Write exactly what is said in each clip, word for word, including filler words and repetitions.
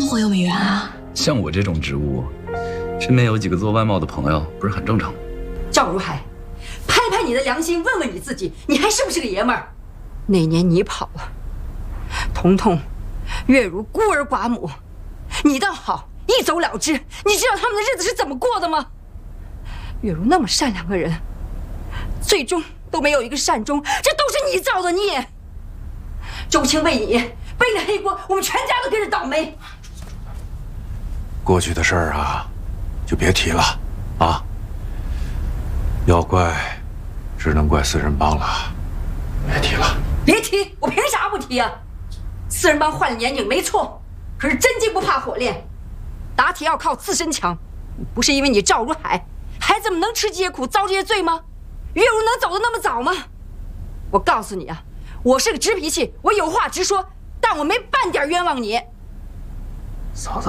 活有美元啊？ 像我这种职务，身边有几个做外贸的朋友，不是很正常吗？ 赵如海，拍拍你的良心，问问你自己，你还是不是个爷们儿？那年你跑了，彤彤、月如孤儿寡母，你倒好，一走了之。你知道他们的日子是怎么过的吗？月如那么善良个人，最终都没有一个善终，这都是你造的孽。周青为你背了黑锅，我们全家都跟着倒霉。 过去的事儿啊，就别提了啊。要怪，只能怪四人帮了，别提了。 别提，我凭啥不提啊？四人帮换了年景没错，可是真金不怕火炼，打铁要靠自身强。不是因为你赵如海，孩子们能吃这些苦，遭这些罪吗？月如能走得那么早吗？我告诉你啊，我是个直脾气，我有话直说，但我没半点冤枉你。 嫂子，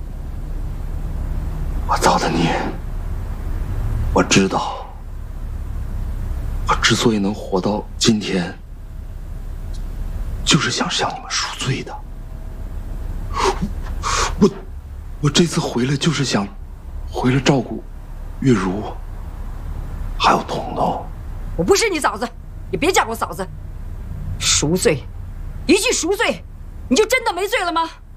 我造的孽，我知道。我之所以能活到今天，就是想向你们赎罪的。我，我这次回来就是想回来照顾月如，还有彤彤。 我不是你嫂子，也别叫我嫂子。赎罪，一句赎罪，你就真的没罪了吗？